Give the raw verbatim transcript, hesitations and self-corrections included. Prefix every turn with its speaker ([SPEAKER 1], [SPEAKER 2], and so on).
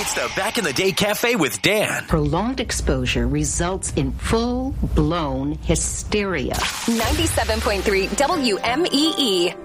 [SPEAKER 1] It's the Back in the Day Cafe with Dan.
[SPEAKER 2] Prolonged exposure results in full-blown hysteria.
[SPEAKER 3] ninety-seven point three W M E E.